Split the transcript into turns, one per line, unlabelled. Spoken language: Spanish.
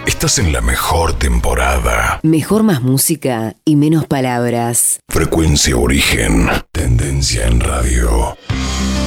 Estás en la mejor temporada.
Mejor más música y menos palabras.
Frecuencia Origen. Tendencia en radio.